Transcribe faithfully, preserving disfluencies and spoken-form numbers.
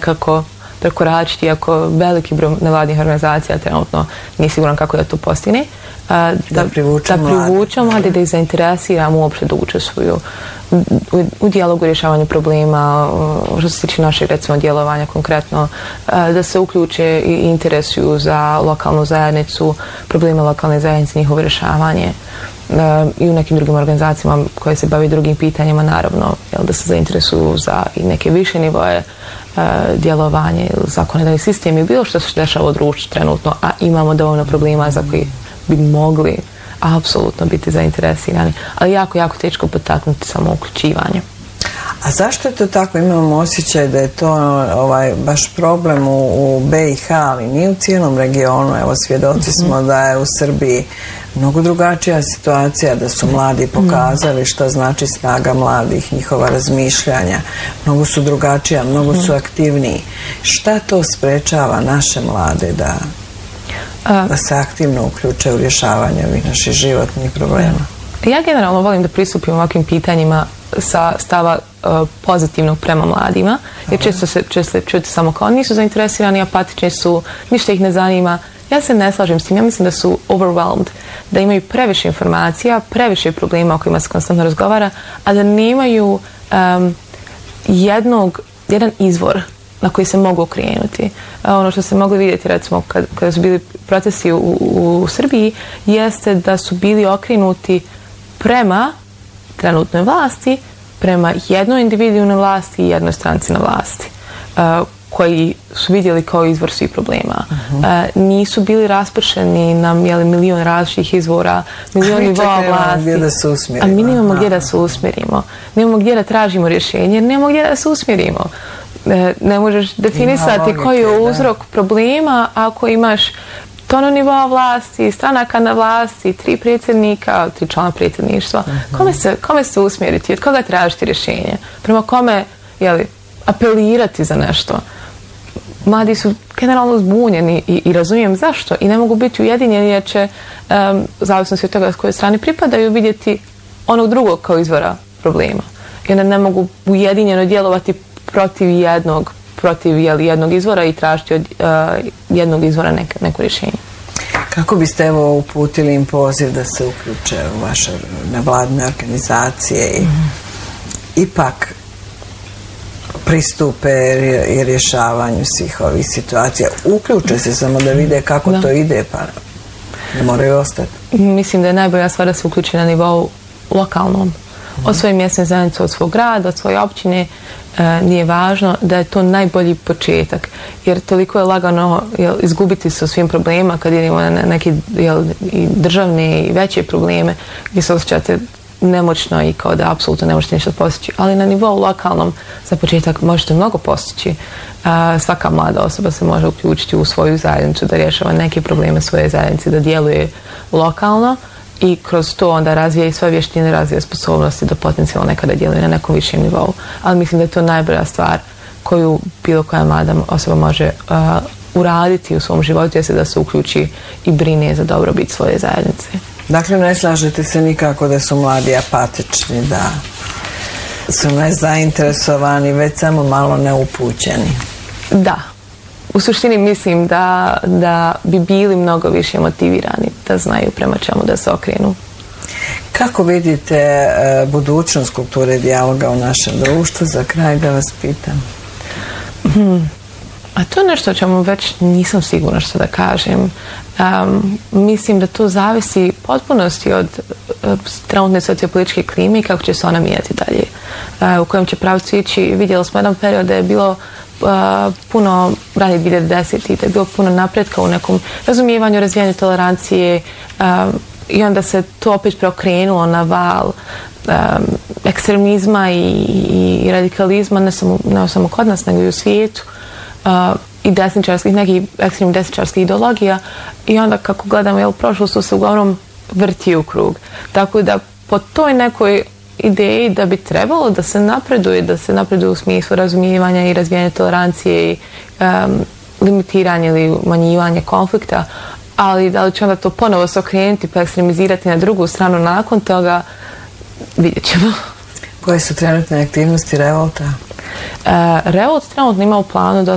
nekako prekoračiti, iako veliki broj nevladnih organizacija trenutno nije siguran kako da to postigne. Da, da privučemo mlade, mlade, da ih zainteresiramo uopšte da učestvuju u, u, u dijalogu rješavanja problema, što se tiče našeg recimo djelovanja konkretno, da se uključe i interesuju za lokalnu zajednicu, probleme lokalne zajednice, njihovo rješavanje. I u nekim drugim organizacijama koje se bavi drugim pitanjima, naravno, jel, da se zainteresuju za i neke više nivoje uh, djelovanje ili zakonodavni sistem i bilo što se dešava u društvu trenutno, a imamo dovoljno problema za koji bi mogli apsolutno biti zainteresirani, ali jako, jako teško potaknuti samo uključivanje. A zašto je to tako? Imamo osjećaj da je to ovaj, baš problem u, u be i ha, ali nije u cijelom regionu. Evo, svjedoci smo da je u Srbiji mnogo drugačija situacija, da su mladi pokazali šta znači snaga mladih, njihova razmišljanja. Mnogo su drugačija, mnogo su aktivniji. Šta to sprečava naše mlade da, da se aktivno uključe u rješavanje ovih naših životnih problema? Ja generalno volim da pristupim ovakvim pitanjima sa stava uh, pozitivnog prema mladima, jer često se često čujete samo kao nisu zainteresirani, apatični su, ništa ih ne zanima. Ja se ne slažem s tim, ja mislim da su overwhelmed, da imaju previše informacija, previše problema o kojima se konstantno razgovara, a da nemaju um, jednog, jedan izvor na koji se mogu okrenuti. Ono što ste mogli vidjeti recimo kad, kada su bili procesi u, u, u Srbiji jeste da su bili okrenuti prema trenutnoj vlasti, prema jednoj individualnoj vlasti i jednoj stranci na vlasti, uh, koji su vidjeli kao izvor svih problema. Uh-huh. Uh, nisu bili raspršeni na jeli, milion različitih izvora, milion nivoa vlasti. Gdje da se usmjerimo. A mi nemamo gdje da se usmjerimo. Nemamo gdje da tražimo rješenje, jer nemamo gdje da se usmjerimo. Uh, ne možeš definisati koji je uzrok problema ako imaš tono nivoa vlasti, stranaka na vlasti, tri predsjednika, tri člana predsjedništva. Uh-huh. Kome se, kome se usmjeriti? Od koga tražiti rješenje? Prema kome, jeli, apelirati za nešto? Mladi su generalno zbunjeni i, i razumijem zašto i ne mogu biti ujedinjeni jer će, um, zavisnosti od toga s koje strane pripadaju, vidjeti onog drugog kao izvora problema. I onda ne mogu ujedinjeno djelovati protiv jednog, protiv jeli, jednog izvora i tražiti od uh, jednog izvora nek, neko rješenje. Kako biste evo uputili im poziv da se uključe u vaše nevladine organizacije i mm. ipak pristupe i rješavanju svih ovih situacija? Uključe se samo da vide kako da. to ide, pa ne moraju ostati. Mislim da je najbolja stvar da se uključi na nivou lokalnom. Mm. Od svoje mjesne zajednice, od svog grada, od svoje općine, e, nije važno, da je to najbolji početak. Jer toliko je lagano jel, izgubiti se u svim problemima kad idemo na neke jel, i državne i veće probleme gdje se osjećate nemoćno i kao da apsolutno ne možete ništa postići. Ali na nivou lokalnom za početak možete mnogo postići. Uh, svaka mlada osoba se može uključiti u svoju zajednicu da rješava neke probleme svoje zajednice, da djeluje lokalno i kroz to onda razvija i svoje vještine, razvija sposobnosti da potencijalno nekada djeluje na nekom višem nivou. Ali mislim da je to najbolja stvar koju bilo koja mlada osoba može uh, uraditi u svom životu, jeste da se uključi i brine za dobrobit svoje zajednice. Dakle, ne slažete se nikako da su mladi apatični, da su nezainteresovani, već samo malo neupućeni. Da. U suštini mislim da, da bi bili mnogo više motivirani, da znaju prema čemu da se okrenu. Kako vidite e, budućnost kulture dijaloga u našem društvu? Za kraj da vas pitam. Hmm. A to je nešto o čemu već nisam sigurna što da kažem. Um, mislim da to zavisi potpunosti od uh, trenutne sociopolitičke klime i kako će se ona mijenjati dalje. Uh, u kojem će pravcu ići, vidjeli smo jedan period da je bilo uh, puno, ranije dvije hiljade desete. da je bilo puno napretka u nekom razumijevanju, razvijanju tolerancije um, i onda se to opet preokrenulo na val um, ekstremizma i, i, i radikalizma, ne samo, ne samo kod nas, nego i u svijetu. Uh, i desničarskih, nekih ekstremnih desničarskih ideologija i onda kako gledamo jel, prošlost to se uglavnom vrti u krug. Tako da po toj nekoj ideji da bi trebalo da se napreduje, da se napreduje u smislu razumijevanja i razvijanja tolerancije i um, limitiranje ili umanjivanje konflikta, ali da li će onda to ponovo se okrenuti pa ekstremizirati na drugu stranu nakon toga, vidjet ćemo. Koje su trenutne aktivnosti Revolta? Uh, Revolt trenutno ima u planu da